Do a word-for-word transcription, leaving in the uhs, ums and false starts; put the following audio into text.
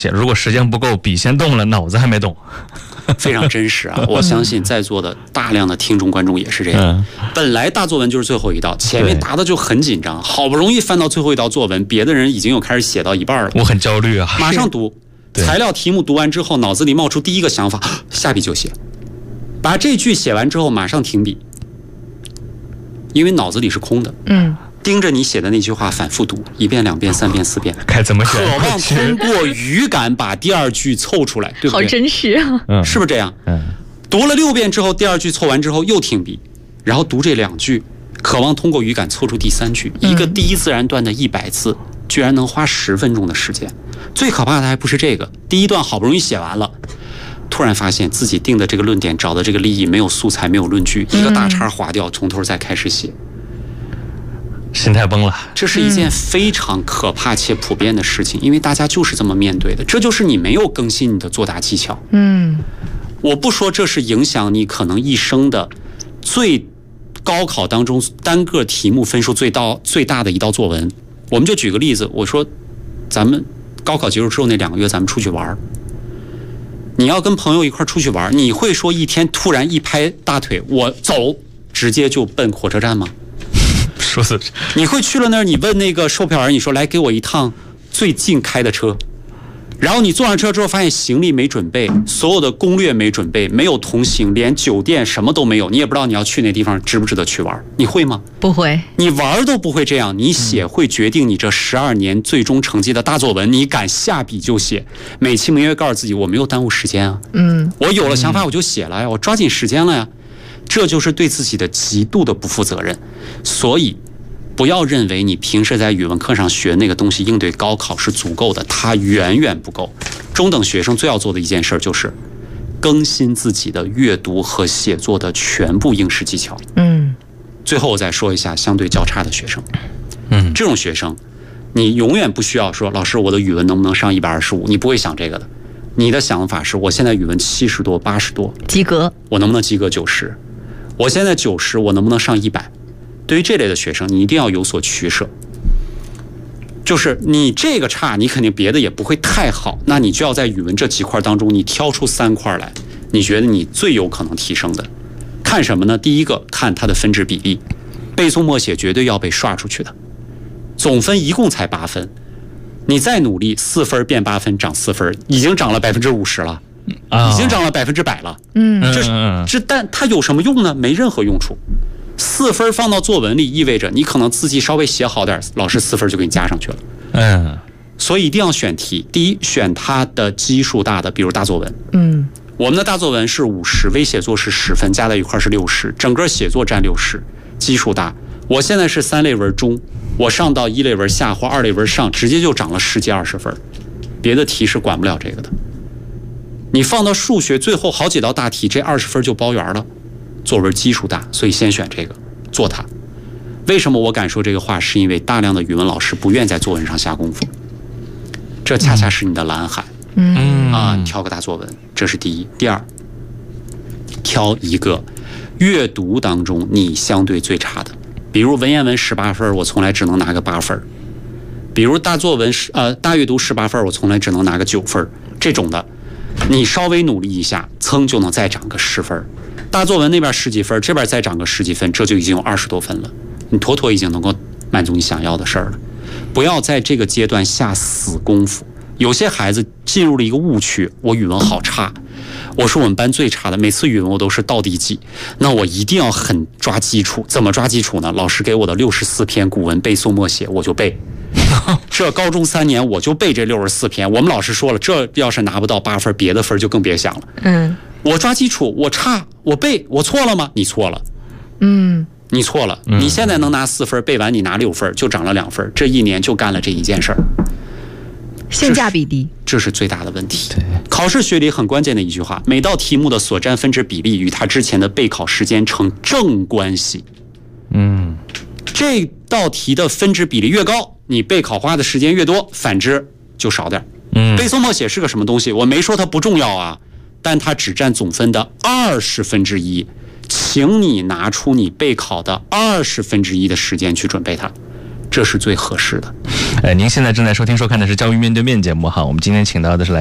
如果时间不够，笔先动了，脑子还没动。 非常真实啊！我相信在座的大量的听众观众也是这样。嗯、本来大作文就是最后一道，前面答的就很紧张，好不容易翻到最后一道作文，别的人已经有开始写到一半了， 我很焦虑啊！ 马上读材料题目，读完之后，脑子里冒出第一个想法，下笔就写。把这句写完之后，马上停笔，因为脑子里是空的。嗯。盯着你写的那句话反复读一遍、两遍、三遍、四遍， 该怎么写？ 渴望通过语感把第二句凑出来，对不对？ 好真实啊！ 嗯，是不是这样？嗯，读了六遍之后，第二句凑完之后又停笔，然后读这两句，渴望通过语感凑出第三句。一个第一自然段的一百字，居然能花十分钟的时间。最可怕的还不是这个，第一段好不容易写完了，突然发现自己定的这个论点、找的这个立意没有素材、没有论据，一个大叉划掉，从头再开始写。 心态崩了， 这是一件非常可怕且普遍的事情，因为大家就是这么面对的。这就是你没有更新你的作答技巧。嗯，我不说这是影响你可能一生的最高考当中单个题目分数最到最大的一道作文。我们就举个例子，我说咱们高考结束之后那两个月，咱们出去玩，你要跟朋友一块出去玩，你会说一天突然一拍大腿，我走，直接就奔火车站吗？ 说是你会去了那儿，你问那个售票员，你说来给我一趟最近开的车，然后你坐上车之后发现行李没准备，所有的攻略没准备，没有同行，连酒店什么都没有，你也不知道你要去那地方值不值得去玩，你会吗？ 不会， 你玩都不会这样，你写会决定你这十二年最终成绩的大作文，你敢下笔就写，美其名曰告诉自己我没有耽误时间啊，嗯，我有了想法我就写了呀，我抓紧时间了呀。这就是对自己的极度的不负责任，所以不要认为你平时在语文课上学那个东西应对高考是足够的，它远远不够。中等学生最要做的一件事就是更新自己的阅读和写作的全部应试技巧。嗯，最后我再说一下相对较差的学生，嗯，这种学生你永远不需要说老师我的语文能不能上一百二十五，你不会想这个的。你的想法是我现在语文七十多八十多及格， 我能不能及格九十？我现在九十，我能不能上一百？对于这类的学生，你一定要有所取舍。就是你这个差，你肯定别的也不会太好，那你就要在语文这几块当中，你挑出三块来，你觉得你最有可能提升的。看什么呢？第一个，看它的分值比例，背诵默写绝对要被刷出去的。总分一共才八分，你再努力，四分变八分，涨四分，已经涨了百分之五十了。已经涨了百分之百了，嗯，这这但它有什么用呢？没任何用处。四分放到作文里，意味着你可能字迹稍微写好点，老师四分就给你加上去了。嗯，所以一定要选题。第一，选它的基数大的，比如大作文。嗯，我们的大作文是五十，微写作是十分，加在一块是六十，整个写作占六十，基数大。我现在是三类文中，我上到一类文下或二类文上，直接就涨了十几二十分，别的题是管不了这个的。你放到数学最后好几道大题，这二十分就包圆了。作文基数大，所以先选这个做它。为什么我敢说这个话？是因为大量的语文老师不愿在作文上下功夫，这恰恰是你的蓝海。嗯啊，你挑个大作文，这是第一。第二，挑一个阅读当中你相对最差的，比如文言文十八分，我从来只能拿个八分；比如大作文呃大阅读十八分，我从来只能拿个九分。这种的。你稍微努力一下，噌就能再涨个十分。大作文那边十几分，这边再涨个十几分，这就已经有二十多分了。你妥妥已经能够满足你想要的事儿了。不要在这个阶段下死功夫。有些孩子进入了一个误区，我语文好差，我是我们班最差的，每次语文我都是倒第几，那我一定要很抓基础。怎么抓基础呢？老师给我的六十四篇古文背诵默写，我就背。这高中三年我就背这六十四篇，我们老师说了，这要是拿不到八分，别的分就更别想了。嗯，我抓基础，我差，我背，我错了吗？你错了。嗯，你错了。你现在能拿四分，背完你拿六分，就涨了两分，这一年就干了这一件事儿。 性价比低， 这是最大的问题。考试学里很关键的一句话，每道题目的所占分值比例与它之前的备考时间成正关系。嗯，这道题的分值比例越高，你备考花的时间越多，反之就少点。嗯，背诵默写是个什么东西？我没说它不重要啊，但它只占总分的二十分之一，请你拿出你备考的二十分之一的时间去准备它。这是最合适的。 呃，您现在正在收听收看的是《教育面对面》节目哈，我们今天请到的是来